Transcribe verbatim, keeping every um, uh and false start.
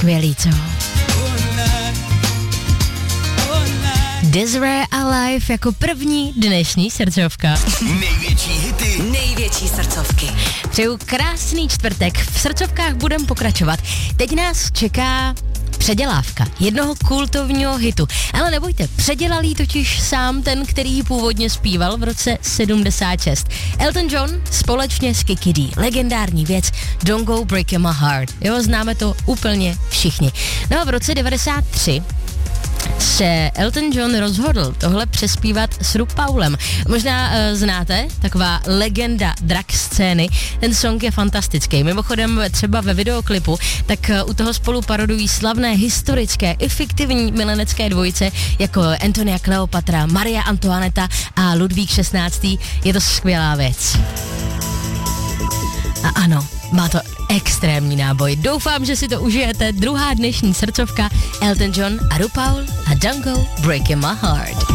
Skvělý, co? Desiree Alive jako první dnešní srdcovka. Největší hity, největší srdcovky. Přeju krásný čtvrtek, v srdcovkách budem pokračovat. Teď nás čeká předělávka jednoho kultovního hitu. Ale nebojte, předělal jí totiž sám ten, který ji původně zpíval v roce sedmdesát šest. Elton John společně s Kiki D. Legendární věc Don't Go Breaking My Heart. Jo, známe to úplně všichni. No a v roce devadesát tři se Elton John rozhodl tohle přespívat s RuPaulem. Možná uh, znáte, taková legenda drag scény. Ten song je fantastický. Mimochodem třeba ve videoklipu, tak uh, u toho spolu parodují slavné historické i fiktivní milenecké dvojice jako Antonia Kleopatra, Maria Antoineta a Ludvík šestnáctý. Je to skvělá věc. A ano, má to extrémní náboj. Doufám, že si to užijete. Druhá dnešní srdcovka Elton John a RuPaul a Don't Go Breaking My Heart.